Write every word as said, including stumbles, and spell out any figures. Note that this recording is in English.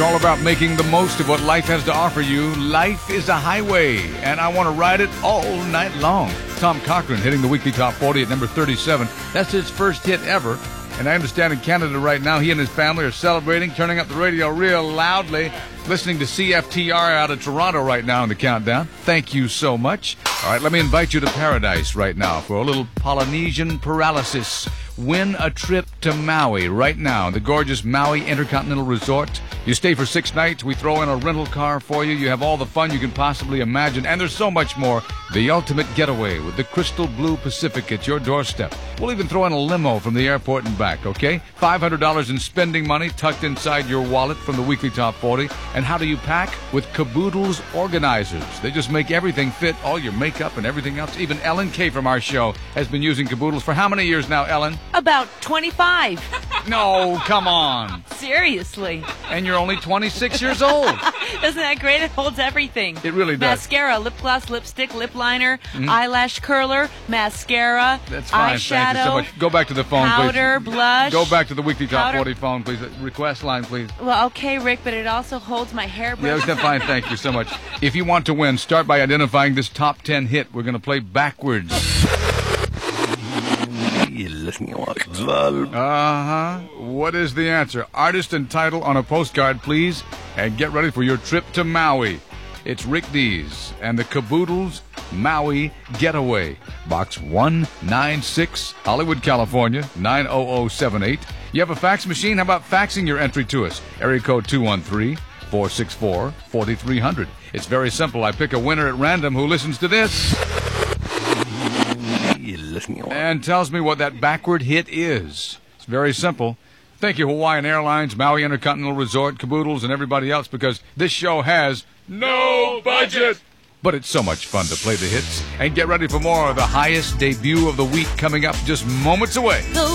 all about making the most of what life has to offer you. Life is a highway, and I want to ride it all night long. Tom Cochrane hitting the weekly top forty at number thirty-seven. That's his first hit ever. And I understand in Canada right now, he and his family are celebrating, turning up the radio real loudly, listening to C F T R out of Toronto right now in the countdown. Thank you so much. All right, let me invite you to paradise right now for a little Polynesian paralysis. Win a trip to Maui right now, the gorgeous Maui Intercontinental Resort. You stay for six nights. We throw in a rental car for you. You have all the fun you can possibly imagine. And there's so much more. The ultimate getaway with the crystal blue Pacific at your doorstep. We'll even throw in a limo from the airport and back, okay? five hundred dollars in spending money tucked inside your wallet from the weekly top forty. And how do you pack? With Caboodles organizers. They just make everything fit, all your makeup and everything else. Even Ellen Kay from our show has been using Caboodles for how many years now, Ellen? About twenty-five. No, come on. Seriously. And you're only twenty-six years old. Isn't that great? It holds everything. It really does. Mascara, lip gloss, lipstick, lip liner, mm-hmm. eyelash curler, mascara, That's fine. eyeshadow, Thank you so much. Go back to the phone, powder, please. blush. Go back to the weekly top powder. forty phone, please. Request line, please. Well, okay, Rick, but it also holds my hairbrush. Yeah, fine. Thank you so much. If you want to win, start by identifying this top ten hit. We're going to play backwards. Uh-huh. What is the answer? Artist and title on a postcard, please. And get ready for your trip to Maui. It's Rick Dees and the Caboodles Maui Getaway. Box one ninety-six, Hollywood, California, nine oh oh seven eight. You have a fax machine? How about faxing your entry to us? Area code two one three, four six four, four three zero zero. It's very simple. I pick a winner at random who listens to this and tells me what that backward hit is. It's very simple. Thank you, Hawaiian Airlines, Maui Intercontinental Resort, Caboodles, and everybody else, because this show has no budget. But it's so much fun to play the hits. And get ready for more of the highest debut of the week coming up just moments away.